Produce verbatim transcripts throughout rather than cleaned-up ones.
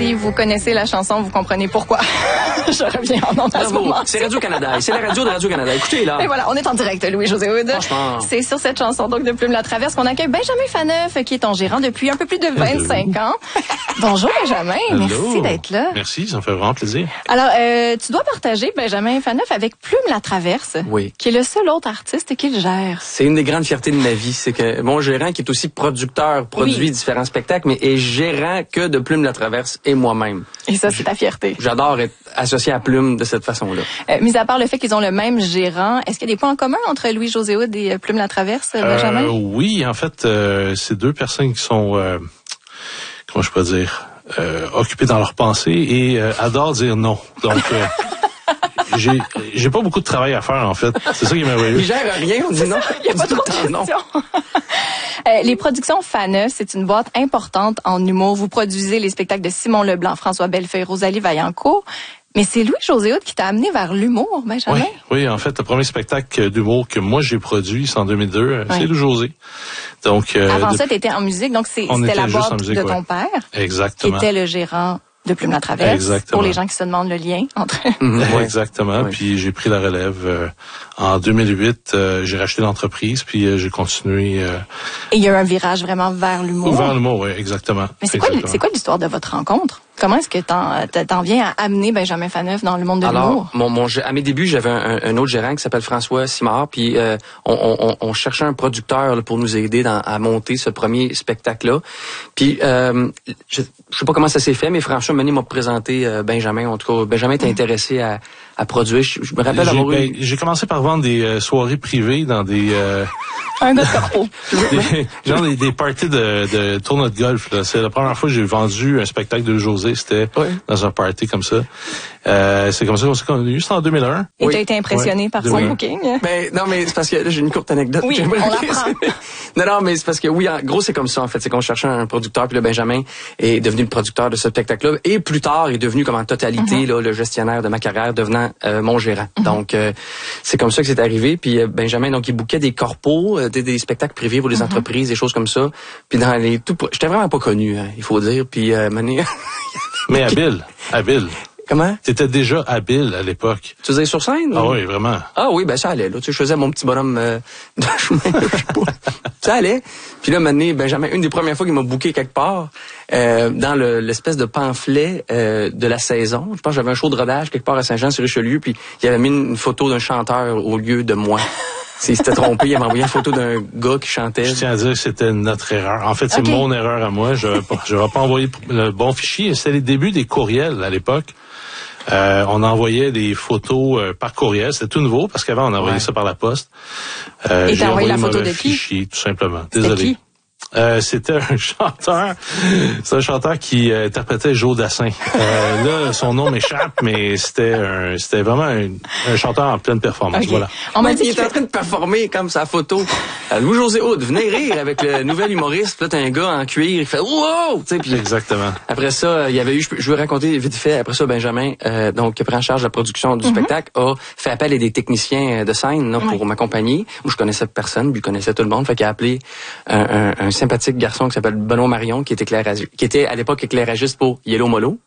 Si vous connaissez la chanson, vous comprenez pourquoi. Je reviens en ondes à ce moment. C'est Radio-Canada. C'est la radio de Radio-Canada. Écoutez, là. Et voilà, on est en direct, Louis-José Hood. Franchement. C'est sur cette chanson, donc, de Plume la Traverse, qu'on accueille Benjamin Faneuf, qui est ton gérant depuis un peu plus de vingt-cinq ans. Bonjour, Benjamin. Hello. Merci d'être là. Merci, ça me fait vraiment plaisir. Alors, euh, tu dois partager, Benjamin Faneuf, avec Plume la Traverse. Oui. Qui est le seul autre artiste qui le gère. C'est une des grandes fiertés de ma vie. C'est que mon gérant, qui est aussi producteur, produit Oui. différents spectacles, mais est gérant que de Plume la Traverse et moi-même. Et ça, c'est ta fierté. J'adore être associé à Plume de cette façon-là. Euh, mis à part le fait qu'ils ont le même gérant, est-ce qu'il y a des points en commun entre Louis-José Hood et euh, Plume la Traverse, Benjamin? Euh, oui, en fait, euh, c'est deux personnes qui sont, euh, comment je peux dire, euh, occupées dans leurs pensées et euh, adorent dire non. Donc, euh, j'ai j'ai pas beaucoup de travail à faire, en fait. C'est ça qui est merveilleux. Il gère rien, on dit non. Il n'y a pas trop de non. questions. Euh, les productions Faneuf, c'est une boîte importante en humour. Vous produisez les spectacles de Simon Leblanc, François Bellefeuille, Rosalie Vaillancourt. Mais c'est Louis-José Hood qui t'a amené vers l'humour, Benjamin? Oui, oui, en fait, le premier spectacle d'humour que moi j'ai produit, c'est en deux mille deux, Oui. c'est Louis-José. Donc, euh, Avant de- ça, tu étais en musique, donc c'est- On c'était était la juste boîte en musique, de ouais. ton père, qui Exactement. était le gérant de Plume la Traverse. Exactement. Pour les gens qui se demandent le lien entre... Ouais. Exactement. Oui. Puis j'ai pris la relève euh, en deux mille huit. Euh, j'ai racheté l'entreprise, puis euh, j'ai continué euh, Et il y a eu un virage vraiment vers l'humour. vers le mot, oui, exactement. Mais c'est quoi, Exactement. c'est quoi l'histoire de votre rencontre? Comment est-ce que t'en, t'en viens à amener Benjamin Faneuf dans le monde de Alors, l'humour? mon, mon, à mes débuts, j'avais un, un autre gérant qui s'appelle François Simard, puis euh, on, on, on cherchait un producteur là, pour nous aider dans, à monter ce premier spectacle-là. Puis, euh, je, je sais pas comment ça s'est fait, mais François Meunier m'a présenté euh, Benjamin. En tout cas, Benjamin était intéressé à, à produire. Je, je me rappelle J'ai, avoir ben, eu... j'ai commencé par vendre des euh, soirées privées dans des, euh, Un gars de corpo. des genre des, des parties de, de tournoi de golf. Là. C'est la première fois que j'ai vendu un spectacle de José. C'était Oui. dans un party comme ça. Euh, c'est comme ça qu'on s'est connus. C'était en deux mille un. Et Oui. t'as été impressionné Ouais. par Oui. son booking? Ben non, mais c'est parce que là, j'ai une courte anecdote. Oui, J'aimerais on bien- l'apprend. non, non, mais c'est parce que oui, en gros, c'est comme ça en fait. C'est qu'on cherchait un producteur, puis le Benjamin est devenu le producteur de ce spectacle-là, et plus tard est devenu comme en totalité Mm-hmm. là, le gestionnaire de ma carrière, devenant euh, mon gérant. Donc euh, c'est comme ça que c'est arrivé. Puis euh, Benjamin, donc il bouquait des corpos, euh, des, des spectacles privés pour les Mm-hmm. entreprises, des choses comme ça. Puis dans les tout, j'étais vraiment pas connu, hein, il faut dire. Puis euh, Mané- Mais habile. Habile. comment? T'étais déjà habile à l'époque. Tu faisais sur scène? Ah ou? oui, vraiment. Ah oui, ben ça allait. Là. Tu sais, je faisais mon petit bonhomme euh, de chemin. Je sais pas. Ça allait. Puis là, maintenant, Benjamin, une des premières fois qu'il m'a booké quelque part, euh, dans le, l'espèce de pamphlet euh, de la saison, je pense que j'avais un show de rodage quelque part à Saint-Jean-sur-Richelieu, puis il avait mis une photo d'un chanteur au lieu de moi. S'il s'était trompé, il avait envoyé une photo d'un gars qui chantait. Je tiens à dire que c'était notre erreur. En fait, c'est Ok. mon erreur à moi. Je n'aurais pas envoyé le bon fichier. C'était les débuts des courriels à l'époque. Euh, on envoyait des photos euh, par courriel. C'était tout nouveau parce qu'avant, on envoyait Ouais. ça par la poste. Euh, Et j'ai t'as envoyé la le photo mauvais de qui? fichier, tout simplement. C'était Désolé. qui? Euh, c'était un chanteur. C'est un chanteur qui euh, interprétait Joe Dassin. Euh, là, son nom m'échappe, mais c'était un, c'était vraiment un, un chanteur en pleine performance. Ok. Voilà. On m'a Ouais, dit il qu'il était en fait- train de performer comme sa photo. Euh, Louis-José Hood, venez rire avec le nouvel humoriste. Puis là, t'as un gars en cuir, il fait « Wow! » Tu sais, puis Exactement. après ça, il y avait eu, je, peux- je veux raconter vite fait, après ça, Benjamin, euh, donc, qui a pris en charge la production du spectacle, a fait appel à des techniciens de scène là, pour Oui. m'accompagner. Moi, je connaissais personne, lui, il connaissait tout le monde. Fait qu'il a appelé un, un, un sympathique garçon qui s'appelle Benoît Marion, qui était, éclairagi- qui était à l'époque éclairagiste pour Yellow Molo.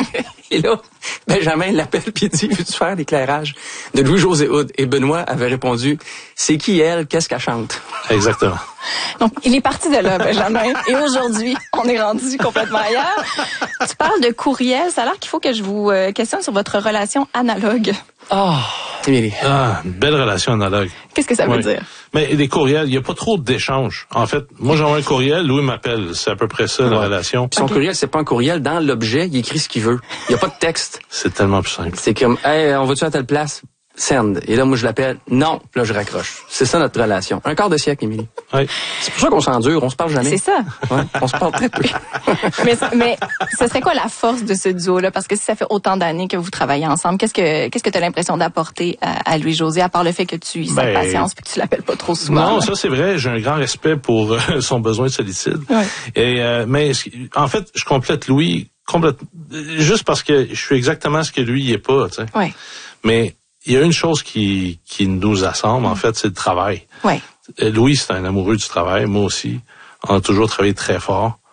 Et là, Benjamin l'appelle puis il dit « Veux-tu faire l'éclairage de Louis-José Hood? » Et Benoît avait répondu « C'est qui elle? Qu'est-ce qu'elle chante? » Exactement. Donc, il est parti de là, Benjamin. Et aujourd'hui, on est rendu complètement ailleurs. Tu parles de courriel. Ça a l'air qu'il faut que je vous euh, questionne sur votre relation analogue. Oh, Émilie. Ah, une belle relation analogue. Qu'est-ce que ça veut Oui. dire? Mais les courriels, il n'y a pas trop d'échanges. En fait, moi, j'envoie un courriel, Louis m'appelle. C'est à peu près ça, la Ouais. relation. Puis son Ok. courriel, c'est pas un courriel. Dans l'objet, il écrit ce qu'il veut. Il n'y a pas de texte. C'est tellement plus simple. C'est comme, hey, on va-tu à telle place? Send. Et là, moi, je l'appelle. Non. Puis là, je raccroche. C'est ça, notre relation. Un quart de siècle, Émilie. Oui. C'est pour ça qu'on s'endure. On se parle jamais. C'est ça. Ouais, on se parle très peu. mais, mais ce serait quoi la force de ce duo-là? Parce que si ça fait autant d'années que vous travaillez ensemble, qu'est-ce que qu'est-ce que tu as l'impression d'apporter à, à Louis-José, à part le fait que tu y sa Ben, patience puis que tu l'appelles pas trop souvent? Non, là? ça c'est vrai. J'ai un grand respect pour euh, son besoin de solitude. Ouais. Et euh, mais ce qui- en fait, je complète Louis complète juste parce que je suis exactement ce que lui il est pas. Tu sais. Oui, Mais il y a une chose qui qui nous assemble en fait, c'est le travail. oui. Euh, Louis c'est un amoureux du travail. Moi aussi. On a toujours travaillé très fort.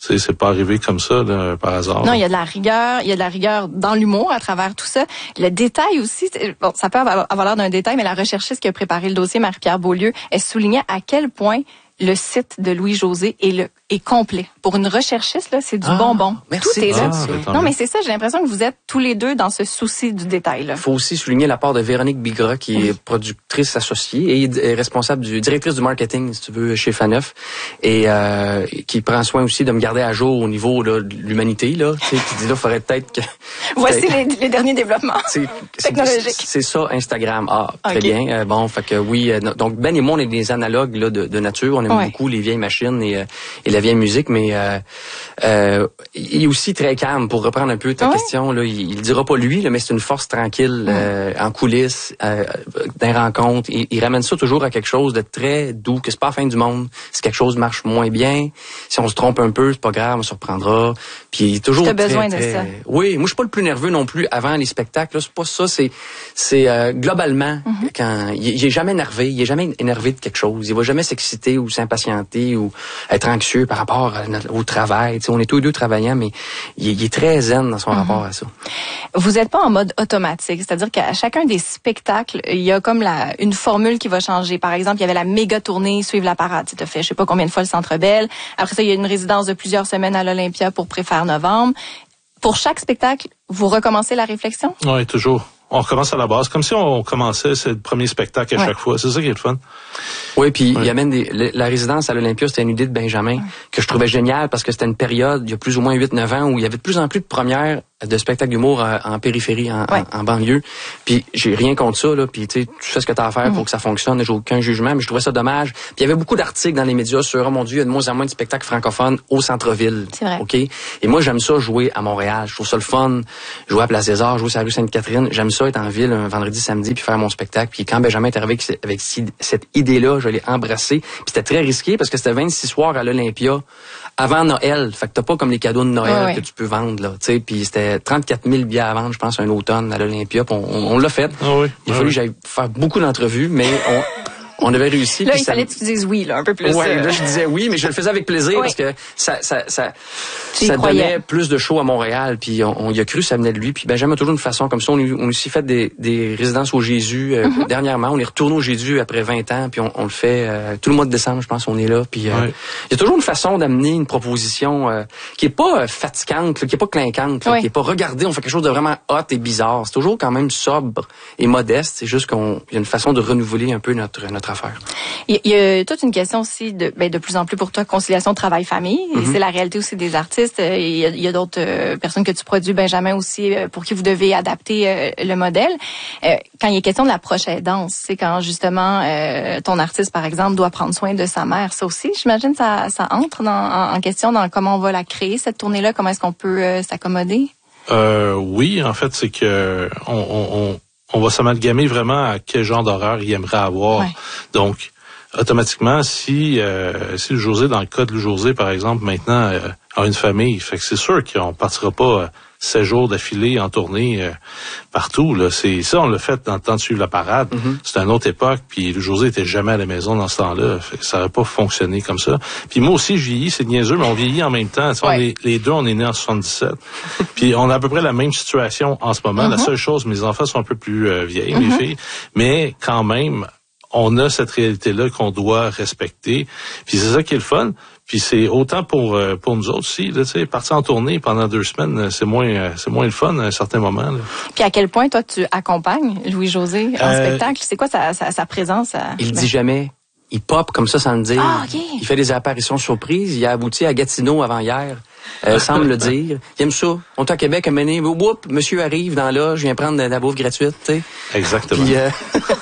C'est, c'est pas arrivé comme ça, là, par hasard. Non, il y a de la rigueur, il y a de la rigueur dans l'humour à travers tout ça. Le détail aussi, bon, ça peut avoir l'air d'un détail, mais la recherchiste qui a préparé le dossier, Marie-Pierre Beaulieu, elle soulignait à quel point le site de Louis-José est, le, est complet. Pour une recherchiste, là, c'est du ah, bonbon. Merci. Tout est là. Ah, ben, non, mais c'est ça, j'ai l'impression que vous êtes tous les deux dans ce souci du détail. Il faut aussi souligner la part de Véronique Bigra, qui oui. est productrice associée et est responsable du directrice du marketing, si tu veux, chez Faneuf, et euh, qui prend soin aussi de me garder à jour au niveau là, de l'humanité. Là, tu sais, qui dit là, faudrait peut-être que... Voici les, les derniers développements c'est, technologiques. C'est, c'est ça, Instagram. Ah, très okay. bien. Euh, bon, fait que oui. Euh, donc Ben et moi, on est des analogues là, de, de nature. On aime ouais. beaucoup les vieilles machines et, euh, et la vieille musique, mais euh, euh, il est aussi très calme. Pour reprendre un peu ta ouais. question, là, il, il dira pas lui, là, mais c'est une force tranquille euh, en coulisses, euh, d'un rencontre. Il, il ramène ça toujours à quelque chose de très doux, que c'est pas la fin du monde. Si quelque chose marche moins bien, si on se trompe un peu, c'est pas grave, on se reprendra. Puis il est toujours très, besoin très, de ça. Oui, moi je suis pas le plus nerveux non plus avant les spectacles. Là, c'est pas ça. C'est, c'est euh, globalement mm-hmm. quand il, il est jamais énervé, il est jamais énervé de quelque chose. Il va jamais s'exciter ou s'impatienter ou être anxieux par rapport à notre, au travail. Tu sais, on est tous les deux travaillants, mais il, il est très zen dans son mm-hmm. rapport à ça. Vous n'êtes pas en mode automatique, c'est-à-dire qu'à chacun des spectacles, il y a comme la une formule qui va changer. Par exemple, il y avait la méga tournée Suivre la parade. Tu as fait, je sais pas combien de fois le Centre Bell. Après ça, il y a une résidence de plusieurs semaines à l'Olympia pour préfaire novembre. Pour chaque spectacle, vous recommencez la réflexion? Oui, toujours. On recommence à la base, comme si on commençait c'est le premier spectacle à ouais. chaque fois. C'est ça qui est le fun. Oui, puis ouais. il amène des, la résidence à l'Olympia, c'était une idée de Benjamin ouais. que je trouvais géniale parce que c'était une période, il y a plus ou moins huit neuf ans, où il y avait de plus en plus de premières de spectacles d'humour en, en périphérie, en, ouais. en, en banlieue. Puis j'ai rien contre ça, là. Puis tu sais, tu fais ce que tu as à faire mmh. pour que ça fonctionne. J'ai aucun jugement, mais je trouvais ça dommage. Puis il y avait beaucoup d'articles dans les médias sur, oh mon Dieu, il y a de moins en moins de spectacles francophones au centre-ville. C'est vrai. OK? Et moi, j'aime ça jouer à Montréal. Je trouve ça le fun. Jouer à Place César, jouer sur la rue Sainte-Catherine. J'aime ça être en ville un vendredi, samedi, puis faire mon spectacle. Puis quand Benjamin est arrivé avec, avec cette idée-là, je l'ai embrassée. Puis c'était très risqué parce que c'était vingt-six soirs à l'Olympia avant Noël. Fait que t'as pas comme les cadeaux de Noël ouais. que tu peux vendre, là. Tu sais, puis c'était trente-quatre mille billets à vendre, je pense, un automne à l'Olympia. On, on, on l'a fait. Ah oui. Il a ah fallu oui. que j'aille faire beaucoup d'entrevues, mais on... On avait réussi. Là, il ça... fallait que tu dises oui, là, un peu plus. Ouais, là, je disais oui, mais je le faisais avec plaisir oui. parce que ça, ça, ça, ça donnait plus de shows à Montréal. Puis on, on y a cru, ça venait de lui. Puis Benjamin a toujours une façon comme ça. On, on a aussi fait des, des résidences au Jésus. Euh, mm-hmm. Dernièrement, on est retourné au Jésus après vingt ans. Puis on, on le fait euh, tout le mois de décembre, je pense, on est là. Puis euh, oui. il y a toujours une façon d'amener une proposition euh, qui est pas euh, fatigante, là, qui est pas clinquante, là, oui. qui est pas regardée. On fait quelque chose de vraiment hot et bizarre. C'est toujours quand même sobre et modeste. C'est juste qu'on y a une façon de renouveler un peu notre notre affaire. Il y a toute une question aussi de, ben, de plus en plus pour toi, conciliation travail-famille. Mm-hmm. C'est la réalité aussi des artistes. Il y a, il y a d'autres euh, personnes que tu produis, Benjamin aussi, euh, pour qui vous devez adapter euh, le modèle. Euh, quand il est question de la proche aidance, c'est quand justement euh, ton artiste, par exemple, doit prendre soin de sa mère. Ça aussi, j'imagine, ça, ça entre dans, en, en question dans comment on va la créer, cette tournée-là, comment est-ce qu'on peut euh, s'accommoder? Euh, oui, en fait, c'est que on, on, on, on va s'amalgamer vraiment à quel genre d'horreur il aimerait avoir. Ouais. Donc, automatiquement, si euh, si le José, dans le cas de le José, par exemple, maintenant euh, a une famille, fait que c'est sûr qu'on partira pas euh, sept jours d'affilée en tournée euh, partout. Là, c'est ça, on l'a fait dans le temps de suivre la parade. Mm-hmm. C'était une autre époque, puis le José était jamais à la maison dans ce temps-là. Fait que ça n'aurait pas fonctionné comme ça. Puis moi aussi, je vieillis, c'est niaiseux, mais on vieillit en même temps. Ouais. On est, les deux, on est nés en soixante-dix-sept. Puis on a à peu près la même situation en ce moment. Mm-hmm. La seule chose, mes enfants sont un peu plus euh, vieilles, mm-hmm. mes filles, mais quand même, on a cette réalité-là qu'on doit respecter. Puis c'est ça qui est le fun. Puis c'est autant pour euh, pour nous autres aussi, là, tu sais, partir en tournée pendant deux semaines, c'est moins euh, c'est moins le fun à un certain moment. Là. Puis à quel point toi tu accompagnes Louis-José en euh, spectacle? C'est quoi sa sa, sa présence? À... Il ben... dit jamais. Il pop comme ça sans le dire. Ah, okay. Il fait des apparitions surprises. Il a abouti à Gatineau avant hier. Euh, sans me le dire. Il aime ça. On est à Québec, un mené, whoop, monsieur arrive dans là, je viens prendre de la bouffe gratuite, tu sais. Exactement. Puis, euh...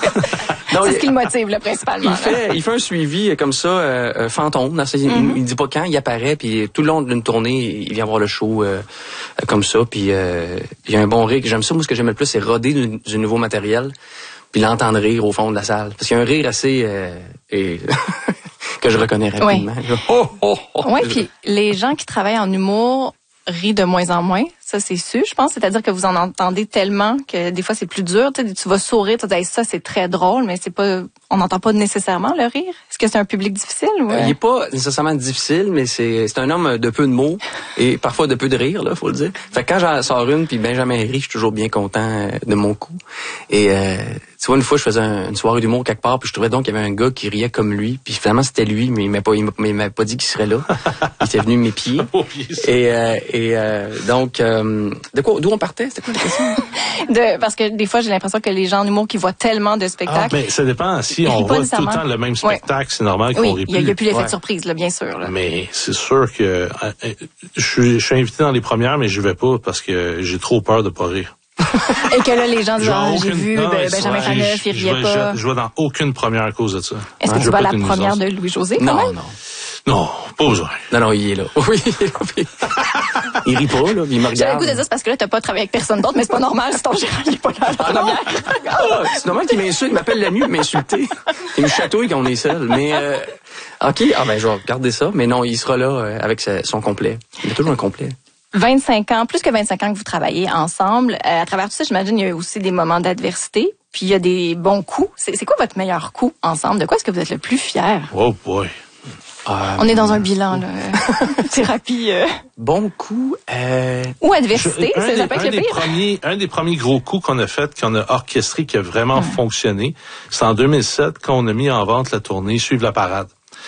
non, c'est il... ce qui le motive, là, principalement. Il fait, il fait un suivi comme ça, euh, fantôme. Dans ses... mm-hmm. il, il dit pas quand, il apparaît, puis tout le long d'une tournée, il vient voir le show euh, comme ça. Puis euh, il y a un bon rire. J'aime ça. Moi, ce que j'aime le plus, c'est roder du, du nouveau matériel, puis l'entendre rire au fond de la salle. Parce qu'il y a un rire assez... Euh, et... que je reconnais rapidement. Oui, oh, oh, oh. Ouais, puis les gens qui travaillent en humour rient de moins en moins, ça c'est sûr, je pense. C'est-à-dire que vous en entendez tellement que des fois c'est plus dur. Tu sais, tu vas sourire, tu te dis hey, ça c'est très drôle, mais c'est pas, on n'entend pas nécessairement le rire. Est-ce que c'est un public difficile? Ou... Euh, il est pas nécessairement difficile, mais c'est c'est un homme de peu de mots et parfois de peu de rire, là, faut le dire. Fait que quand j'en sors une, puis Benjamin rit, je suis toujours bien content de mon coup. Et euh, tu vois, une fois, je faisais un, une soirée d'humour quelque part, puis je trouvais donc qu'il y avait un gars qui riait comme lui, puis finalement c'était lui, mais il m'a pas, il m'a pas dit qu'il serait là. Il était venu m'épier. et euh, et euh, donc, euh, de quoi, d'où on partait? C'était quoi la question? de, parce que des fois, j'ai l'impression que les gens en humour qui voient tellement de spectacles. Ah, mais ça dépend. Si on voit tout le temps le même spectacle, ouais. c'est normal qu'on oui, rit plus. Il n'y a, a plus l'effet ouais. de surprise, là, bien sûr. Là. Mais c'est sûr que euh, je, suis, je suis invité dans les premières, mais je vais pas parce que j'ai trop peur de pas rire. Et que là, les gens disent, ah, j'ai vu non, ben, Benjamin ouais, Faneuf, il riait pas. Je, je vais dans aucune première à cause de ça. Est-ce que hein? tu vas à la première de Louis-José, quand non, même? Non, non. pas besoin. Non, non, il est là. Oui, il est là. Il rit pas, là, il me regarde. J'avais le goût de dire, c'est parce que là, t'as pas travaillé avec personne d'autre, mais c'est pas normal si ton gérant n'est pas là à la première. Ah, c'est normal qu'il m'insulte, il m'appelle la nuit, il m'insulter. Il me chatouille quand on est seul. Mais, euh, OK, ah ben, je vais regarder ça. Mais non, il sera là euh, avec sa, son complet. Il a toujours un complet. vingt-cinq ans, plus que vingt-cinq ans que vous travaillez ensemble. Euh, à travers tout ça, j'imagine, il y a aussi des moments d'adversité, puis il y a des bons coups. C'est, c'est quoi votre meilleur coup ensemble? De quoi est-ce que vous êtes le plus fier? Oh boy! Euh, On est dans un bilan, là. Thérapie. Euh... Bon coup. Euh... Ou adversité, Je, ça, des, ça peut être le des pire. Premiers, un des premiers gros coups qu'on a fait, qu'on a orchestré, qui a vraiment hum. fonctionné, c'est en deux mille sept quand on a mis en vente la tournée Suivre la parade.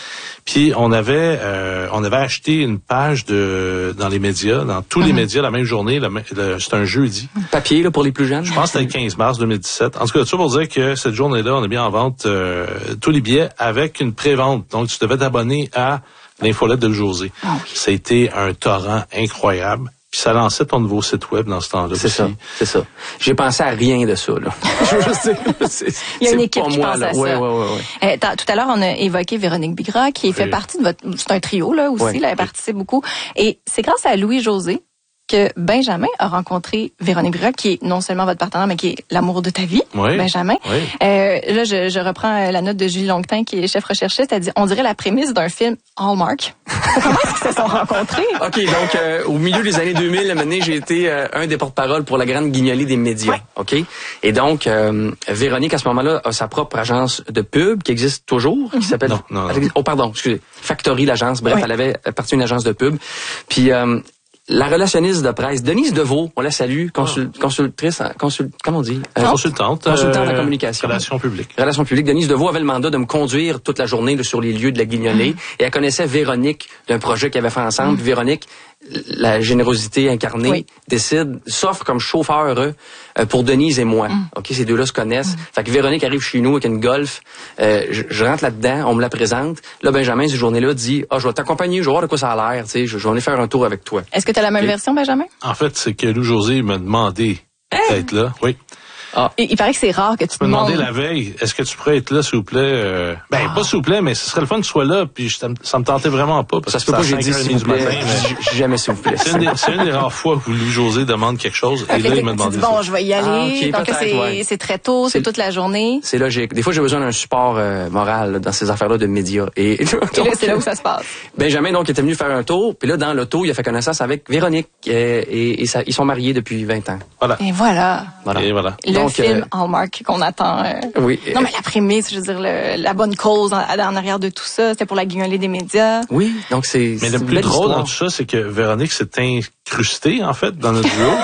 Puis on avait euh, on avait acheté une page de dans les médias, dans tous mm-hmm. les médias la même journée, le, le, c'était un jeudi. Papier là pour les plus jeunes. Je pense que c'était le quinze mars deux mille dix-sept. En tout cas, tout ça pour dire que cette journée-là, on a mis en vente euh, tous les billets avec une pré-vente. Donc tu devais t'abonner à l'infolette de José. Oh, oui. Ça a été un torrent incroyable. Puis ça lançait ton nouveau site web dans ce temps-là. C'est aussi. ça, c'est ça. J'ai pensé à rien de ça, là. je sais, c'est, Il y a une équipe qui moi, pense là. à ouais, ça. Ouais, ouais, ouais. Euh, tout à l'heure, on a évoqué Véronique Bigra, qui oui. fait partie de votre... C'est un trio, là, aussi. Ouais. Là, elle participe beaucoup. Et c'est grâce à Louis-José que Benjamin a rencontré Véronique Bigra, qui est non seulement votre partenaire, mais qui est l'amour de ta vie, oui. Benjamin. Oui. Euh, là, je, je reprends la note de Julie Longtin, qui est chef recherchiste. Elle dit, on dirait la prémisse d'un film Hallmark. Comment est-ce qu'ils se sont rencontrés? OK, donc, euh, au milieu des années deux mille, à un moment donné, j'ai été euh, un des porte-parole pour la grande guignolée des médias. Ouais. OK? Et donc, euh, Véronique, à ce moment-là, a sa propre agence de pub qui existe toujours, qui s'appelle... Non, non, non. Oh, pardon, excusez. Factory, l'agence. Bref, ouais. elle avait parti une agence de pub. Puis... Euh, la relationniste de presse, Denise Deveau, on la salue, consul, oh. consultrice, consul, comment on dit? Euh, consultante. Consultante euh, en communication. Relations publiques. Relations publiques. Denise Deveau avait le mandat de me conduire toute la journée là, sur les lieux de la guignolée. Mm. Et elle connaissait Véronique d'un projet qu'ils avaient fait ensemble. Mm. Véronique, la générosité incarnée, oui. décide, s'offre comme chauffeur euh, pour Denise et moi. Mm. OK, ces deux-là se connaissent. Mm. Fait que Véronique arrive chez nous avec une Golf. Euh, je, je rentre là-dedans, on me la présente. Là, Benjamin, cette journée-là, dit, ah, oh, je vais t'accompagner, je vais voir de quoi ça a l'air, tu sais, je, je vais aller faire un tour avec toi. Est-ce que tu as la même okay. version, Benjamin? En fait, c'est que Louis-José m'a demandé hein? d'être là. Oui. Ah. Il, il paraît que c'est rare que tu te demandes. Je me demandais la veille, est-ce que tu pourrais être là, s'il vous plaît? Euh, ben, ah. pas s'il vous plaît, mais ce serait le fun que tu sois là, puis je, ça me tentait vraiment pas. Parce ça se peut pas que j'ai dit s'il vous plaît. J'ai jamais s'il vous plaît. C'est une, des, c'est une des rares fois où Louis-José demande quelque chose, et okay, là, il m'a demandé bon, ça. je vais y aller. Ah, okay, donc c'est, ouais. c'est très tôt, c'est, c'est toute la journée. C'est logique. Des fois, j'ai besoin d'un support euh, moral là, dans ces affaires-là de médias. Et, et, donc, et là, c'est là où ça se passe. Benjamin, donc, était venu faire un tour, puis là, dans l'auto, il a fait connaissance avec Véronique, euh, et, et ça, ils sont mariés depuis vingt ans. Voilà. Et voilà. voilà. Et voilà. Le donc, film euh, Hallmark qu'on attend. Euh... Oui. Non, mais la prémisse, je veux dire, le, la bonne cause en, en arrière de tout ça, c'était pour la guignolée des médias. Oui, donc c'est. Mais c'est le plus drôle histoire. Dans tout ça, c'est que Véronique s'est incrustée, en fait, dans notre duo.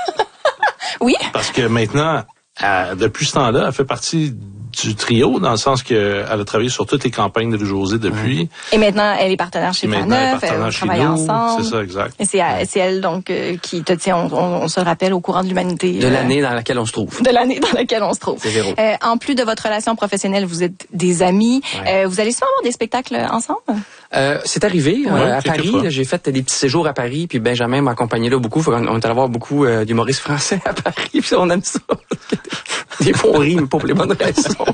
Oui. Parce que maintenant, elle, depuis ce temps-là, elle fait partie du trio, dans le sens qu'elle a travaillé sur toutes les campagnes de Louis-José depuis. Et maintenant, elle est partenaire chez Faneuf, elle travaille ensemble. C'est ça, exact. Et c'est, ouais. c'est elle, donc, euh, qui te tient, on, on, on se le rappelle, au courant de l'humanité. De euh, l'année dans laquelle on se trouve. De l'année dans laquelle on se trouve. C'est Véro. Euh, en plus de votre relation professionnelle, vous êtes des amis. Ouais. Euh, vous allez souvent avoir des spectacles ensemble? Euh, c'est arrivé ouais, euh, à Paris. Là, j'ai fait des petits séjours à Paris, puis Benjamin m'a accompagné là beaucoup. On, on est allé voir beaucoup euh, d'humoristes français à Paris, puis on aime ça. Des fois, on rit, mais pas pour les bonnes raisons.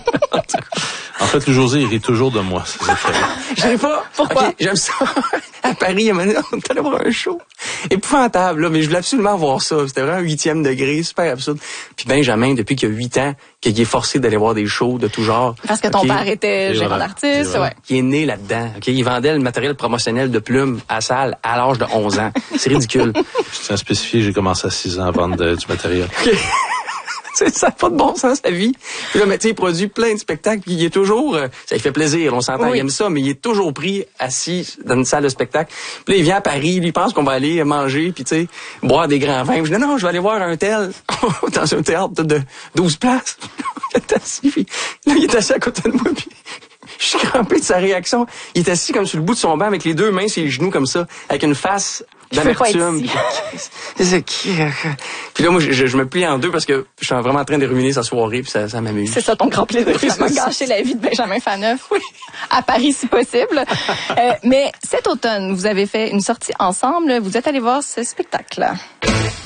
En fait, le José, il rit toujours de moi. Je sais pas. Pourquoi? Okay, j'aime ça. À Paris, on est allé voir un show. Épouvantable, là, mais je voulais absolument voir ça. C'était vraiment un huitième degré, super absurde. Puis Benjamin, depuis qu'il a huit ans, qu'il est forcé d'aller voir des shows de tout genre. Parce que ton okay. père était gérant voilà. d'artiste, ouais. Il est né là-dedans. Okay? Il vendait le matériel promotionnel de plumes à salle à l'âge de onze ans. C'est ridicule. Je tiens à spécifier, j'ai commencé à six ans à vendre de, du matériel. Okay. Ça n'a pas de bon sens, sa vie. Puis là, mais tu sais, il produit plein de spectacles, puis il est toujours... Euh, ça lui fait plaisir, on s'entend, oui. Il aime ça, mais il est toujours pris, assis dans une salle de spectacle. Puis là, il vient à Paris, lui, il pense qu'on va aller manger, puis tu sais, boire des grands vins. Je dis, non, non, je vais aller voir un tel dans un théâtre de douze places. Il est assis, puis là, il est assis à côté de moi, puis... Je suis crampé de sa réaction. Il est assis comme sur le bout de son banc avec les deux mains sur les genoux comme ça, avec une face d'amertume. C'est qui? Puis là, moi, je, je me plie en deux parce que je suis vraiment en train de ruminer sa soirée, puis ça, ça m'amuse. C'est ça ton grand plaisir, finalement, gâcher la vie de Benjamin Faneuf. Oui. À Paris, si possible. euh, mais cet automne, vous avez fait une sortie ensemble. Vous êtes allés voir ce spectacle-là.